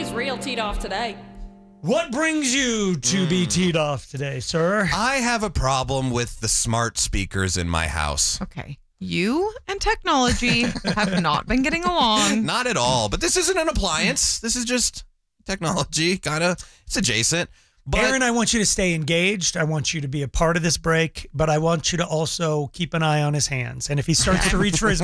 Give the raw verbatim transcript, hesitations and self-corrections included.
was real teed off today. What brings you to mm. be teed off today, sir? I have a problem with the smart speakers in my house. Okay. You and technology have not been getting along. Not at all. But this isn't an appliance. This is just technology. Kind of. It's adjacent. But Aaron, I want you to stay engaged. I want you to be a part of this break, but I want you to also keep an eye on his hands. And if he starts to reach for his